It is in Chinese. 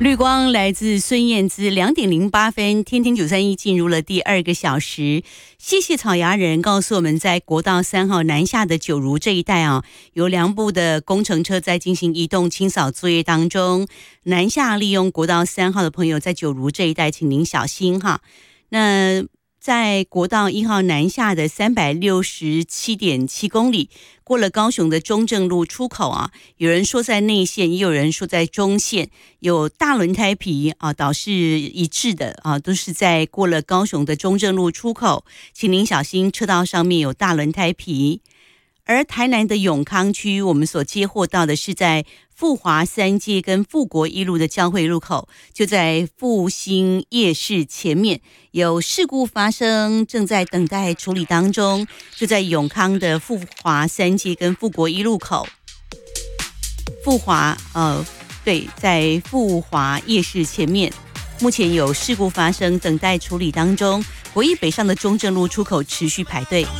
绿光来自孙燕姿，2:08，天天931进入了第2个小时。谢谢草芽人告诉我们，在国道3号南下的九如这一带啊，有2部的工程车在进行移动清扫作业当中。南下利用国道3号的朋友，在九如这一带，请您小心哈。那在国道1号南下的367.7公里，过了高雄的中正路出口啊，有人说在内线，也有人说在中线，有大轮胎皮啊，导致一致的啊，都是在过了高雄的中正路出口，请您小心车道上面有大轮胎皮。而台南的永康区，我们所接获到的是在富华3街跟富国一路的交汇路口，就在复兴夜市前面有事故发生，正在等待处理当中，就在永康的富华3街跟富国一路口。在富华夜市前面，目前有事故发生，等待处理当中。国一北上的中正路出口持续排队。